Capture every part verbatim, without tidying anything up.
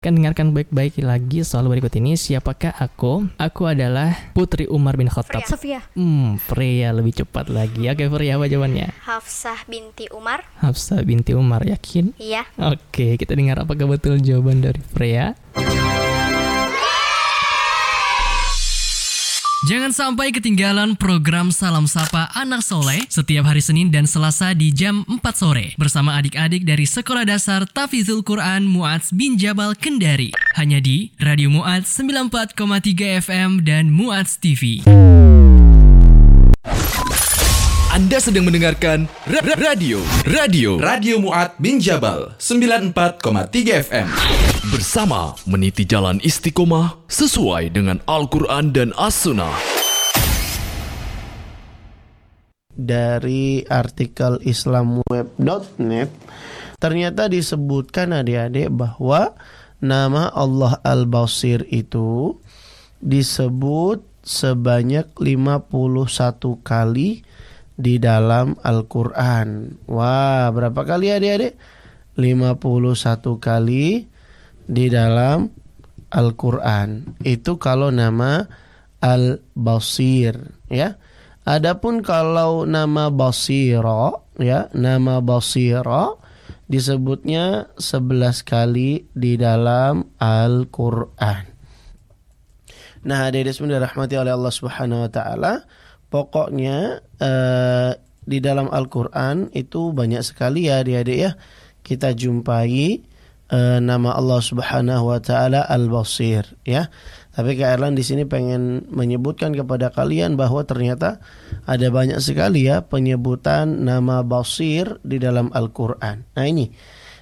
Akan dengarkan baik-baik lagi soal berikut ini. Siapakah aku? Aku adalah Putri Umar bin Khattab. Sofia. Hmm, Freya lebih cepat lagi. Oke, Freya, apa jawabannya? Hafsah binti Umar. Hafsah binti Umar, yakin? Iya. Oke, kita dengar apakah betul jawaban dari Freya. Jangan sampai ketinggalan program Salam Sapa Anak Soleh setiap hari Senin dan Selasa di jam empat sore bersama adik-adik dari Sekolah Dasar Tafizul Quran Mu'adz bin Jabal Kendari. Hanya di Radio Mu'adz sembilan puluh empat koma tiga F M dan Mu'adz T V. Anda sedang mendengarkan ra- ra- radio Radio Radio Mu'adz bin Jabal sembilan puluh empat koma tiga F M. Bersama meniti jalan istiqomah sesuai dengan Al-Quran dan As-Sunnah. Dari artikel islamweb dot net ternyata disebutkan adik-adik bahwa nama Allah Al-Basir itu disebut sebanyak lima puluh satu kali di dalam Al-Quran. Wah, berapa kali adik-adik? lima puluh satu kali di dalam Al-Quran. Itu kalau nama Al-Basir, ya. Adapun kalau nama Basira, ya, nama Basira disebutnya sebelas kali di dalam Al-Quran. Nah, adik-adik semua dirahmati oleh Allah Subhanahu wa taala, pokoknya eh, di dalam Al-Quran itu banyak sekali ya adik-adik ya kita jumpai Uh, nama Allah Subhanahu wa taala Al-Basir, ya. Tapi Kak Erlan di sini pengen menyebutkan kepada kalian bahwa ternyata ada banyak sekali ya penyebutan nama Basir di dalam Al-Qur'an. Nah, ini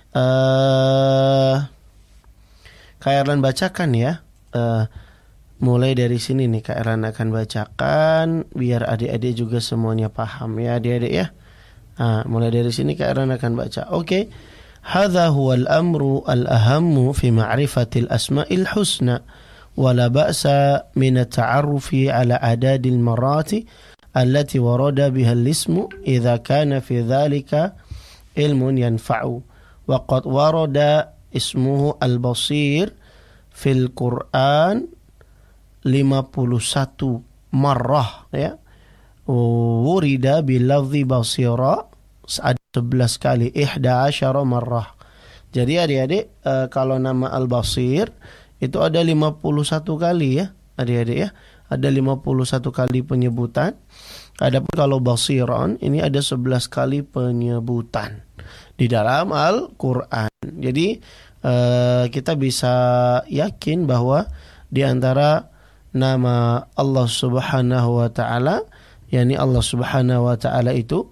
uh, Kak Erlan bacakan ya. Uh, mulai dari sini nih Kak Erlan akan bacakan biar adik-adik juga semuanya paham ya adik-adik ya. Nah, mulai dari sini Kak Erlan akan baca. Oke. Okay. هذا هو الأمر الأهم في معرفة الأسماء الحسنى ولا بأس من التعرف على أعداد المرات التي ورد بها الاسم إذا كان في ذلك علم ينفع وقد ورد اسمه البصير في القرآن lima puluh satu مرة ya ورد بلفظ بصيرة sebelas kali ihda asyara marrah. Jadi adik-adik e, kalau nama Al-Basir itu ada lima puluh satu kali ya adik-adik ya. Ada lima puluh satu kali penyebutan. Adapun kalau Basiron ini ada sebelas kali penyebutan di dalam Al-Qur'an. Jadi e, kita bisa yakin bahwa di antara nama Allah Subhanahu wa taala yakni Allah Subhanahu wa taala itu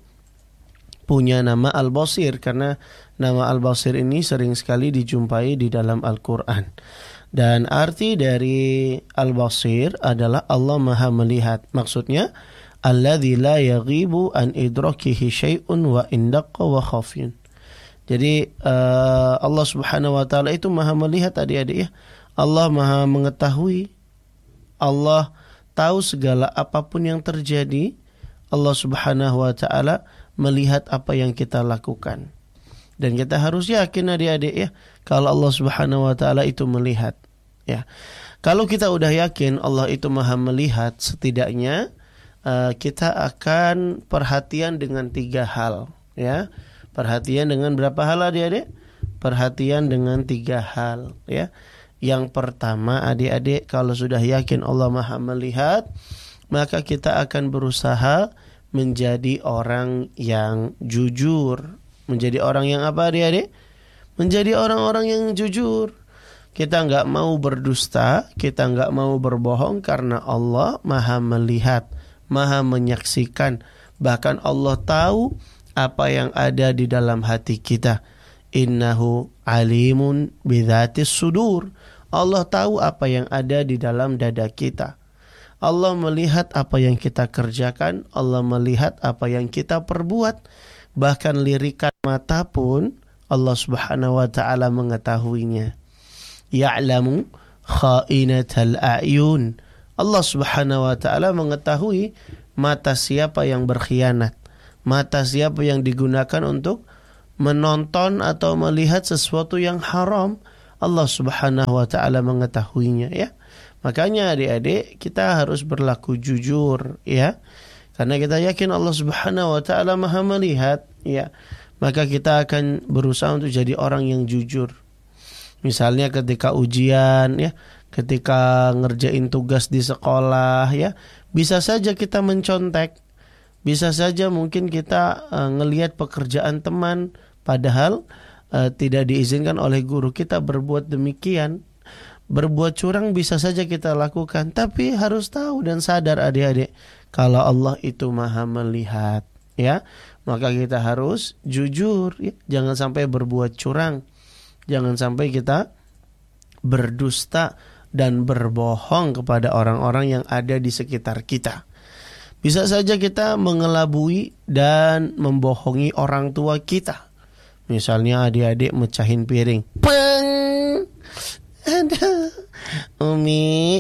punya nama Al-Basir karena nama Al-Basir ini sering sekali dijumpai di dalam Al-Quran. Dan arti dari Al-Basir adalah Allah Maha Melihat. Maksudnya alladzi la yaghibu an idrakihi syai'un wa indaqqa wa khafyun. Jadi uh, Allah Subhanahu wa taala itu Maha Melihat adik-adik ya. Allah Maha mengetahui. Allah tahu segala apapun yang terjadi. Allah Subhanahu wa taala melihat apa yang kita lakukan. Dan kita harus yakin adik-adik ya kalau Allah Subhanahu wa taala itu melihat ya. Kalau kita udah yakin Allah itu Maha melihat, setidaknya uh, kita akan perhatian dengan tiga hal ya. Perhatian dengan berapa hal adik-adik? Perhatian dengan tiga hal ya. Yang pertama adik-adik, kalau sudah yakin Allah Maha melihat, maka kita akan berusaha menjadi orang yang jujur. Menjadi orang yang apa adik-adik? Menjadi orang-orang yang jujur. Kita nggak mau berdusta, kita nggak mau berbohong karena Allah Maha melihat, Maha menyaksikan. Bahkan Allah tahu apa yang ada di dalam hati kita. Innahu alimun bidzatis sudur. Allah tahu apa yang ada di dalam dada kita. Allah melihat apa yang kita kerjakan, Allah melihat apa yang kita perbuat. Bahkan lirikan mata pun Allah Subhanahu wa taala mengetahuinya. Ya'lamu kha'inatal a'yun. Allah Subhanahu wa taala mengetahui mata siapa yang berkhianat, mata siapa yang digunakan untuk menonton atau melihat sesuatu yang haram. Allah Subhanahu wa taala mengetahuinya ya. Makanya adik-adik kita harus berlaku jujur ya. Karena kita yakin Allah Subhanahu wa taala Maha melihat ya. Maka kita akan berusaha untuk jadi orang yang jujur. Misalnya ketika ujian ya, ketika ngerjain tugas di sekolah ya, bisa saja kita mencontek. Bisa saja mungkin kita uh, ngelihat pekerjaan teman padahal uh, tidak diizinkan oleh guru, kita berbuat demikian. Berbuat curang bisa saja kita lakukan, tapi harus tahu dan sadar adik-adik kalau Allah itu Maha melihat ya. Maka kita harus jujur ya. Jangan sampai berbuat curang. Jangan sampai kita berdusta dan berbohong kepada orang-orang yang ada di sekitar kita. Bisa saja kita mengelabui dan membohongi orang tua kita. Misalnya adik-adik mecahin piring. Peng! Ada Umi.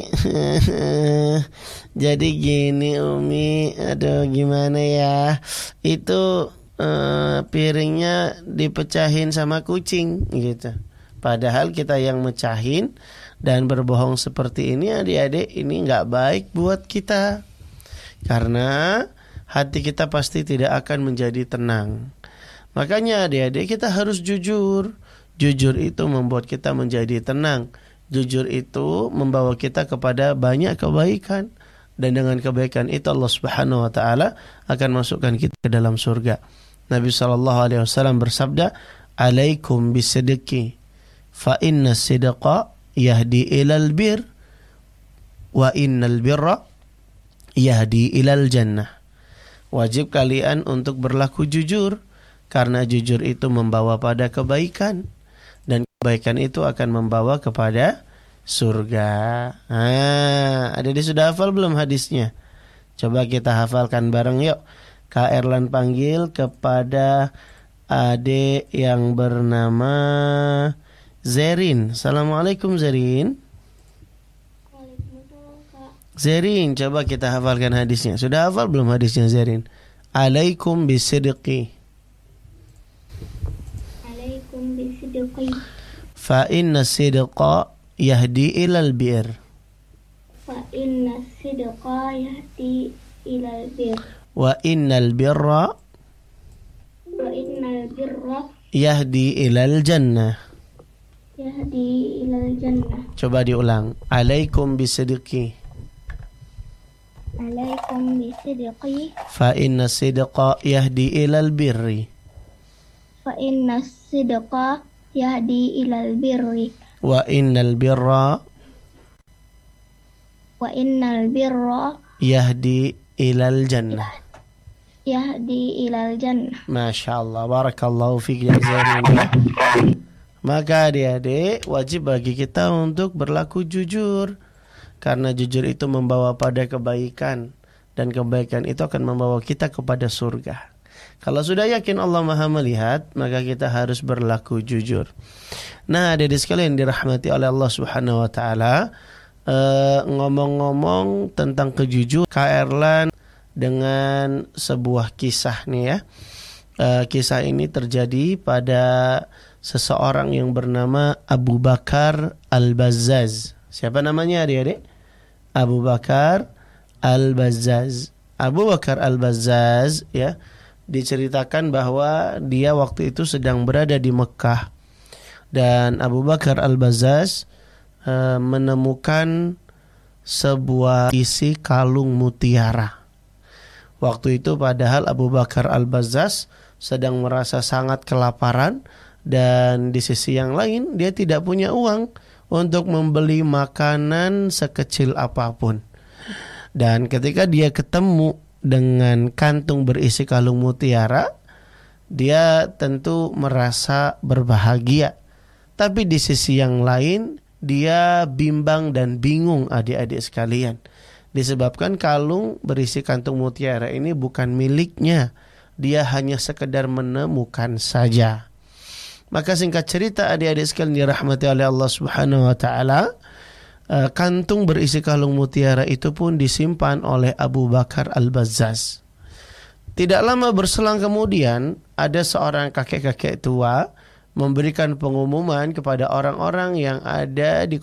Jadi gini Umi, aduh gimana ya? Itu uh, piringnya dipecahin sama kucing gitu. Padahal kita yang mecahin dan berbohong seperti ini adik-adik, ini gak baik buat kita. Karena hati kita pasti tidak akan menjadi tenang. Makanya adik-adik kita harus jujur. Jujur itu membuat kita menjadi tenang. Jujur itu membawa kita kepada banyak kebaikan. Dan dengan kebaikan itu Allah Subhanahu wa taala akan masukkan kita ke dalam surga. Nabi sallallahu alaihi wasallam bersabda, "Alaikum bisidqi, fa inna sidqa yahdi ilal bir, wa innal birra yahdi ilal jannah." Wajib kalian untuk berlaku jujur, karena jujur itu membawa pada kebaikan, dan kebaikan itu akan membawa kepada surga. Ah, adik-adik sudah hafal belum hadisnya? Coba kita hafalkan bareng yuk. Kak Erlan panggil kepada adik yang bernama Zerin. Assalamualaikum Zerin. Zerin, coba kita hafalkan hadisnya. Sudah hafal belum hadisnya Zerin? Alaikum bisidqi. Alaikum bisidqi. Fa inna sidqa yahdi ilal bir. Fa inna sidqa yahdi ilal bir. Wa innal birra Wa innal birra yahdi ilal jannah. Yahdi ilal jannah. Coba diulang. Alaikum bisidqi. Alaikum bisidqi. Fa inna sidqa yahdi ilal birri. Fa inna sidqa yahdi ilal birri. Wa innal birra Wa innal birra yahdi ilal jannah. Yahdi ilal jannah. Masya Allah, barakallahu fiik ya Zainul. Maka adik-adik wajib bagi kita untuk berlaku jujur, karena jujur itu membawa pada kebaikan, dan kebaikan itu akan membawa kita kepada surga. Kalau sudah yakin Allah Maha melihat, maka kita harus berlaku jujur. Nah, adik-adik sekalian dirahmati oleh Allah Subhanahu wa taala, uh, ngomong-ngomong tentang kejujuran, Kak Erlan dengan sebuah kisah nih ya. Uh, kisah ini terjadi pada seseorang yang bernama Abu Bakar Al-Bazzaz. Siapa namanya adik-adik? Abu Bakar Al-Bazzaz. Abu Bakar Al-Bazzaz ya, diceritakan bahwa dia waktu itu sedang berada di Mekah, dan Abu Bakar Al-Bazzaz uh, menemukan sebuah isi kalung mutiara. Waktu itu padahal Abu Bakar Al-Bazzaz sedang merasa sangat kelaparan, dan di sisi yang lain dia tidak punya uang untuk membeli makanan sekecil apapun. Dan ketika dia ketemu dengan kantung berisi kalung mutiara, dia tentu merasa berbahagia. Tapi di sisi yang lain dia bimbang dan bingung adik-adik sekalian, disebabkan kalung berisi kantung mutiara ini bukan miliknya. Dia hanya sekedar menemukan saja. Maka singkat cerita adik-adik sekalian dirahmati oleh Allah Subhanahu wa taala, kantung berisi kalung mutiara itu pun disimpan oleh Abu Bakar Al-Bazzaz. Tidak lama berselang kemudian, ada seorang kakek-kakek tua memberikan pengumuman kepada orang-orang yang ada di